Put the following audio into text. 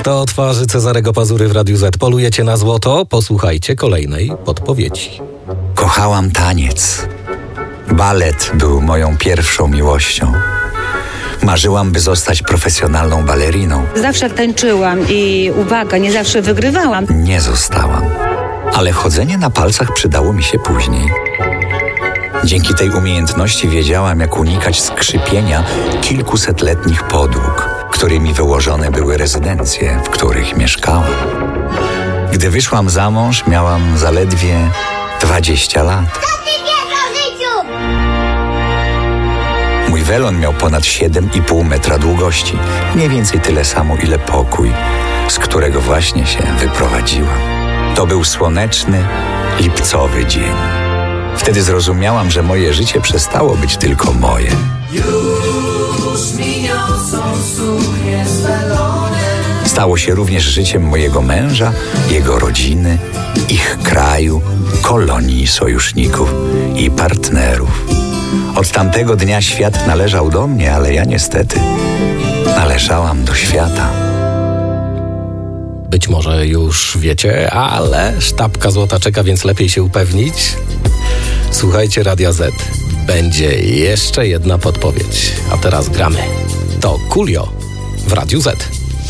100 twarzy Cezarego Pazury w Radiu Z. Polujecie na złoto? Posłuchajcie kolejnej podpowiedzi. Kochałam taniec. Balet był moją pierwszą miłością. Marzyłam, by zostać profesjonalną baleriną. Zawsze tańczyłam i uwaga, nie zawsze wygrywałam. Nie zostałam. Ale chodzenie na palcach przydało mi się później. Dzięki tej umiejętności wiedziałam, jak unikać skrzypienia kilkusetletnich podłóg, którymi wyłożone były rezydencje, w których mieszkałam. Gdy wyszłam za mąż, miałam zaledwie 20 lat. Mój welon miał ponad 7,5 metra długości. Mniej więcej tyle samo, ile pokój, z którego właśnie się wyprowadziłam. To był słoneczny, lipcowy dzień. Wtedy zrozumiałam, że moje życie przestało być tylko moje. Już mi niosą suknie z welonem. Stało się również życiem mojego męża, jego rodziny, ich kraju, kolonii sojuszników i partnerów. Od tamtego dnia świat należał do mnie, ale ja niestety należałam do świata. Być może już wiecie, ale sztabka złota czeka, więc lepiej się upewnić. Słuchajcie Radia Z. Będzie jeszcze jedna podpowiedź. A teraz gramy. To Coolio w Radiu Z.